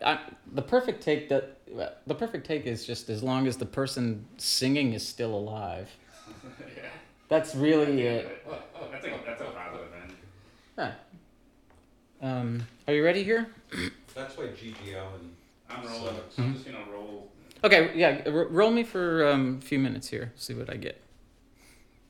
the perfect take is just as long as the person singing is still alive. Yeah. That's really it. That's a positive end. Yeah. Are you ready here? That's why GG Allin I'm rolling. sucks. I'm just gonna roll. Okay, yeah. Roll me for a few minutes here. See what I get.